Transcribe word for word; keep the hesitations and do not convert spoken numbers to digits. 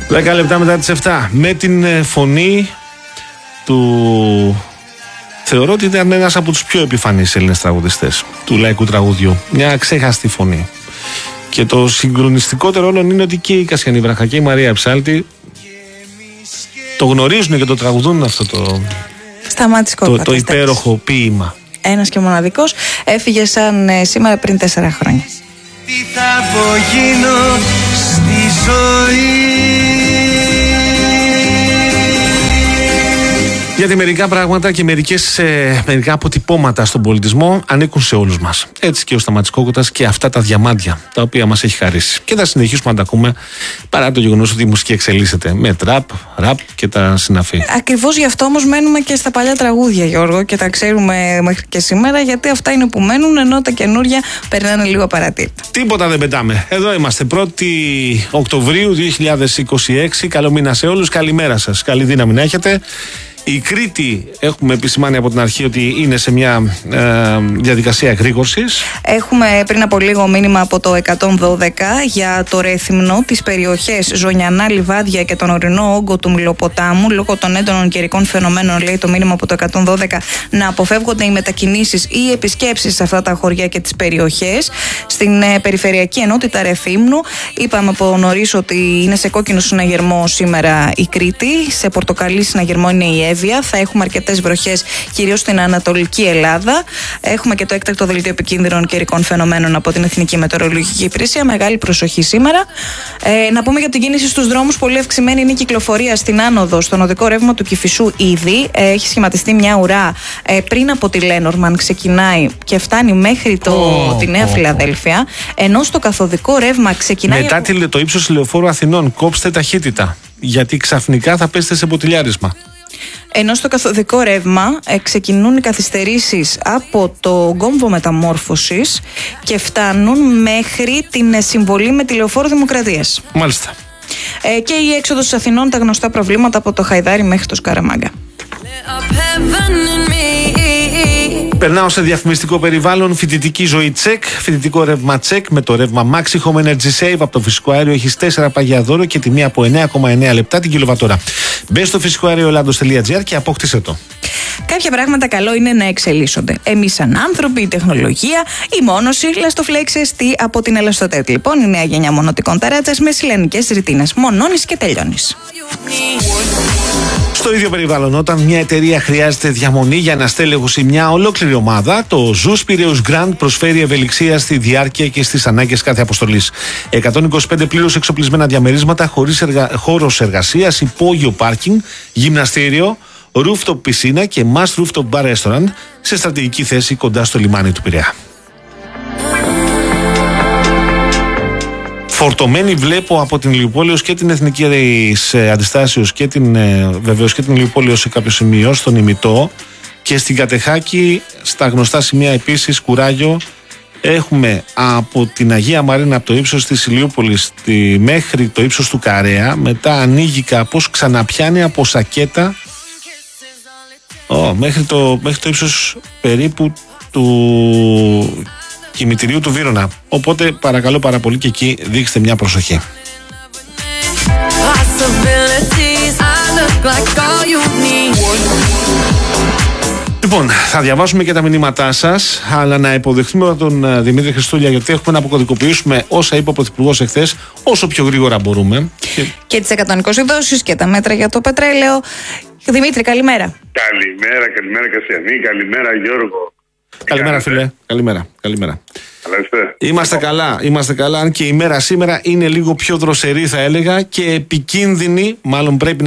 δέκα λεπτά μετά τις επτά. Με την φωνή του... Θεωρώ ότι ήταν ένας από τους πιο επιφανείς Έλληνες τραγουδιστές του λαϊκού τραγουδιού. Μια ξέχαστη φωνή. Και το συγκλονιστικότερο όλων είναι ότι και η Κασιανή Βράχα και η Μαρία Ψάλτη το γνωρίζουν και το τραγουδούν αυτό το, το, το υπέροχο ποίημα. Ένας και μοναδικός, έφυγε σαν ε, σήμερα πριν τέσσερα χρόνια. Τι θα απογίνω στη ζωή. Γιατί μερικά πράγματα και μερικές, ε, μερικά αποτυπώματα στον πολιτισμό ανήκουν σε όλους μας. Έτσι και ο Σταμάτης Κόκοτας και αυτά τα διαμάντια τα οποία μας έχει χαρίσει. Και θα συνεχίσουμε να τα ακούμε παρά το γεγονός ότι η μουσική εξελίσσεται με τραπ, ραπ και τα συναφή. Ακριβώς γι' αυτό όμως μένουμε και στα παλιά τραγούδια, Γιώργο, και τα ξέρουμε μέχρι και σήμερα, γιατί αυτά είναι που μένουν, ενώ τα καινούρια περνάνε λίγο παρατήρητα. Τίποτα δεν πετάμε. Εδώ είμαστε, πρώτη Οκτωβρίου δύο χιλιάδες είκοσι έξι. Καλό μήνα σε όλους. Καλημέρα σας. Καλή δύναμη να έχετε. Η Κρήτη, έχουμε επισημάνει από την αρχή ότι είναι σε μια ε, διαδικασία εγρήγορσης. Έχουμε πριν από λίγο μήνυμα από το εκατόν δώδεκα για το Ρέθυμνο, τις περιοχές Ζωνιανά, Λιβάδια και τον ορεινό όγκο του Μυλοποτάμου. Λόγω των έντονων καιρικών φαινομένων, λέει το μήνυμα από το εκατόν δώδεκα, να αποφεύγονται οι μετακινήσεις ή οι επισκέψεις σε αυτά τα χωριά και τις περιοχές. Στην ε, περιφερειακή ενότητα Ρεθύμνου, είπαμε από νωρίς ότι είναι σε κόκκινο συναγερμό σήμερα η Κρήτη. Σε πορτοκαλί συναγερμό είναι η Εύβοια. Θα έχουμε αρκετές βροχές, κυρίως στην Ανατολική Ελλάδα. Έχουμε και το έκτακτο δελτίο επικίνδυνων καιρικών φαινομένων από την Εθνική Μετεωρολογική Υπηρεσία. Μεγάλη προσοχή σήμερα. Ε, να πούμε για την κίνηση στους δρόμους. Πολύ αυξημένη είναι η κυκλοφορία στην άνοδο, στον οδικό ρεύμα του Κηφισού ήδη. Ε, έχει σχηματιστεί μια ουρά ε, πριν από τη Λένορμαν. Ξεκινάει και φτάνει μέχρι το, oh, τη Νέα oh, Φιλαδέλφια. Ενώ στο καθοδικό ρεύμα ξεκινάει. Μετά από... το ύψος Λεωφόρου Αθηνών, κόψτε ταχύτητα. Γιατί ξαφνικά θα πέσετε σε ποτηλιάρισμα. Ενώ στο καθοδικό ρεύμα ε, ξεκινούν οι καθυστερήσεις από το κόμβο μεταμόρφωσης και φτάνουν μέχρι την ε, συμβολή με τη Λεωφόρο Δημοκρατίας. Μάλιστα. Ε, και η έξοδος της Αθηνών, τα γνωστά προβλήματα από το Χαϊδάρι μέχρι το Σκαραμάγκα. Περνάω σε διαφημιστικό περιβάλλον. Φοιτητική ζωή τσεκ. Φοιτητικό ρεύμα τσεκ με το ρεύμα Maxi Home Energy Save από το φυσικό αέριο. Έχεις τέσσερα παγιά δώρο και τιμή από εννέα κόμμα εννέα λεπτά την κιλοβατόρα. Μπες στο φυσικό αέριο ελλάδος τελεία τζι άρ και απόκτησε το. Κάποια πράγματα καλό είναι να εξελίσσονται. Εμείς σαν άνθρωποι, η τεχνολογία, η μόνωση, λαστοφλέξες, τι από την Ελαστοτέτ. Λοιπόν, η νέα γενιά μονοτικών ταράτσας με σιλενικές ρητίνες. Μονώνεις και τελειώνεις. Στο ίδιο περιβάλλον, όταν μια εταιρεία χρειάζεται διαμονή για ένα στέλεχος ή μια ολόκληρη ομάδα, το Ζους Πειραιούς Grand προσφέρει ευελιξία στη διάρκεια και στις ανάγκες κάθε αποστολής. εκατόν είκοσι πέντε πλήρως εξοπλισμένα διαμερίσματα χωρίς εργα... χώρος εργασίας, υπόγειο πάρκινγκ, γυμναστήριο, rooftop πισίνα και must rooftop bar restaurant σε στρατηγική θέση κοντά στο λιμάνι του Πειραιά. Φορτωμένη βλέπω από την Ηλιουπόλεως και την Εθνική Αντιστάσεως και την, βεβαίως και την Ηλιουπόλεως σε κάποιο σημείο, στον Ημιτό, και στην Κατεχάκη στα γνωστά σημεία επίσης κουράγιο. Έχουμε από την Αγία Μαρίνα, από το ύψος της Ηλιούπολης τη, μέχρι το ύψος του Καρέα, μετά ανοίγει κάπως, ξαναπιάνει από Σακέτα oh, μέχρι, το, μέχρι το ύψος περίπου του κημητηρίου του Βύρωνα. Οπότε παρακαλώ πάρα πολύ και εκεί δείξτε μια προσοχή. Λοιπόν, θα διαβάσουμε και τα μηνύματά σας, αλλά να υποδεχτούμε τον Δημήτρη Χριστούλια, γιατί έχουμε να αποκωδικοποιήσουμε όσα είπε ο Πρωθυπουργός εχθές όσο πιο γρήγορα μπορούμε. Και, και τις εκατόν είκοσι δόσεις και τα μέτρα για το πετρέλαιο. Δημήτρη, καλημέρα. Καλημέρα, καλημέρα Κασιανή, καλημέρα Γιώργο. Καλημέρα φίλε, καλημέρα, καλημέρα. Καλά είστε. Είμαστε καλά, είμαστε καλά, αν και η μέρα σήμερα είναι λίγο πιο δροσερή θα έλεγα και επικίνδυνη, μάλλον πρέπει να